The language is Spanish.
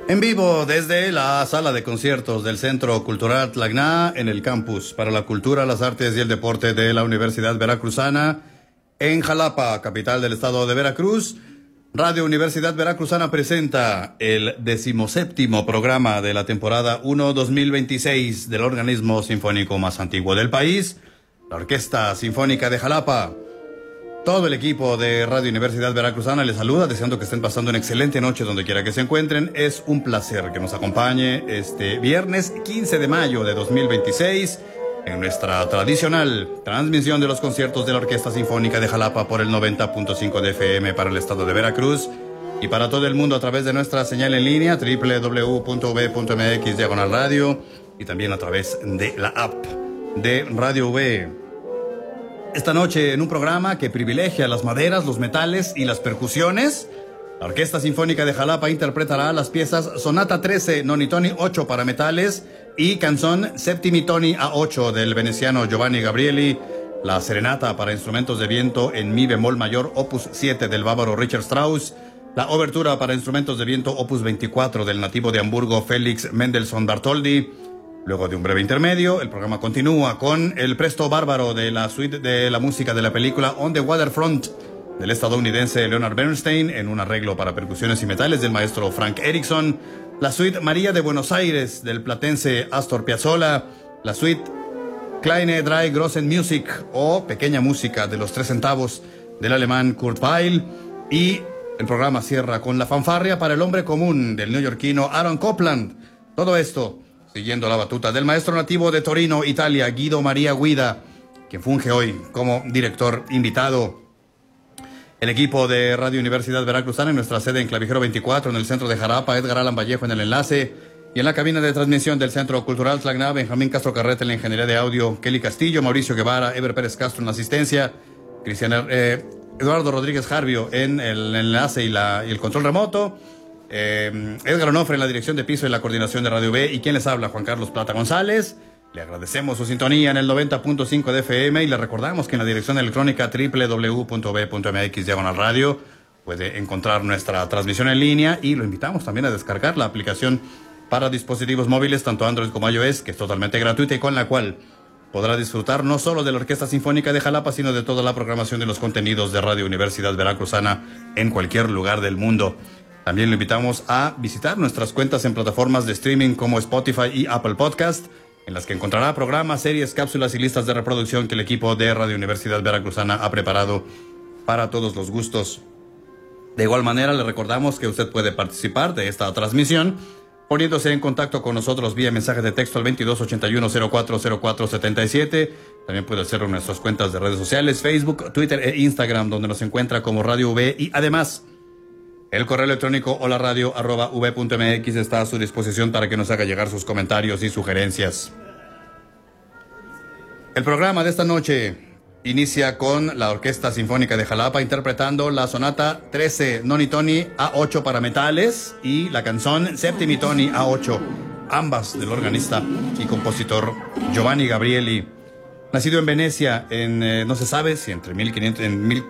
En vivo desde la sala de conciertos del Centro Cultural Tlacná en el campus para la cultura, las artes y el deporte de la Universidad Veracruzana en Jalapa, capital del estado de Veracruz. Radio Universidad Veracruzana presenta el 17º programa de la temporada 1 2026 del organismo sinfónico más antiguo del país, la Orquesta Sinfónica de Jalapa. Todo el equipo de Radio Universidad Veracruzana les saluda, deseando que estén pasando una excelente noche donde quiera que se encuentren. Es un placer que nos acompañe este viernes 15 de mayo de 2026 en nuestra tradicional transmisión de los conciertos de la Orquesta Sinfónica de Jalapa por el 90.5 de FM para el estado de Veracruz y para todo el mundo a través de nuestra señal en línea www.v.mx/radio y también a través de la app de Radio V. Esta noche, en un programa que privilegia las maderas, los metales y las percusiones, la Orquesta Sinfónica de Jalapa interpretará las piezas Sonata 13, Noni Toni 8 para metales y Canzón Septimi Toni A8 del veneciano Giovanni Gabrieli, la Serenata para instrumentos de viento en mi bemol mayor opus 7 del bávaro Richard Strauss, la Obertura para instrumentos de viento opus 24 del nativo de Hamburgo Félix Mendelssohn Bartholdy. Luego de un breve intermedio, el programa continúa con el Presto Bárbaro de la suite de la música de la película On the Waterfront del estadounidense Leonard Bernstein en un arreglo para percusiones y metales del maestro Frank Erickson, la suite María de Buenos Aires del platense Astor Piazzolla, la suite Kleine Drei Grossen Musik o Pequeña Música de los 3 centavos del alemán Kurt Weill, y el programa cierra con la fanfarria para el hombre común del neoyorquino Aaron Copland. Todo esto siguiendo la batuta del maestro nativo de Torino, Italia, Guido María Guida, quien funge hoy como director invitado. El equipo de Radio Universidad Veracruzana en nuestra sede en Clavijero 24, en el centro de Jalapa, Edgar Alan Vallejo en el enlace, y en la cabina de transmisión del Centro Cultural Tlacná, Benjamín Castro Carrete en la ingeniería de audio, Kelly Castillo, Mauricio Guevara, Eber Pérez Castro en la asistencia, Eduardo Rodríguez Jarvio en el enlace y el control remoto, Edgar Onofre en la dirección de piso y la coordinación de Radio B, y quien les habla, Juan Carlos Plata González. Le agradecemos su sintonía en el 90.5 de FM y le recordamos que en la dirección electrónica www.v.mx/radio puede encontrar nuestra transmisión en línea, y lo invitamos también a descargar la aplicación para dispositivos móviles, tanto Android como iOS, que es totalmente gratuita y con la cual podrá disfrutar no solo de la Orquesta Sinfónica de Jalapa, sino de toda la programación de los contenidos de Radio Universidad Veracruzana en cualquier lugar del mundo. También lo invitamos a visitar nuestras cuentas en plataformas de streaming como Spotify y Apple Podcast, en las que encontrará programas, series, cápsulas y listas de reproducción que el equipo de Radio Universidad Veracruzana ha preparado para todos los gustos. De igual manera, le recordamos que usted puede participar de esta transmisión poniéndose en contacto con nosotros vía mensaje de texto al 2281-040477. También puede hacerlo en nuestras cuentas de redes sociales, Facebook, Twitter e Instagram, donde nos encuentra como Radio V, y además el correo electrónico holaradio@v.mx está a su disposición para que nos haga llegar sus comentarios y sugerencias. El programa de esta noche inicia con la Orquesta Sinfónica de Jalapa interpretando la Sonata 13 Noni Toni A8 para metales y la Canzón Septimi Toni A8, ambas del organista y compositor Giovanni Gabrieli. Nacido en Venecia no se sabe si entre 1500